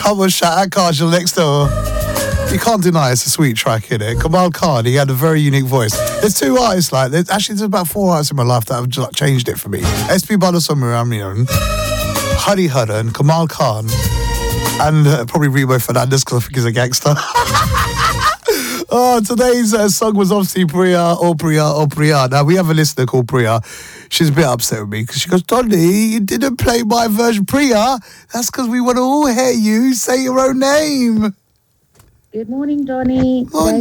Come on, shout out Kajal next door. You can't deny it's a sweet track, innit? Kamal Khan, he had a very unique voice. There's two artists, there's about 4 artists in my life that have just changed it for me. SP Balasubramanian, Hari Haran, Kamal Khan, and probably Remo Fernandez because I think he's a gangster. Today's song was obviously Priya. Now, we have a listener called Priya. She's a bit upset with me because she goes, Donny, you didn't play my version. Priya, that's because we want to all hear you say your own name. Good morning, Donny. Morning.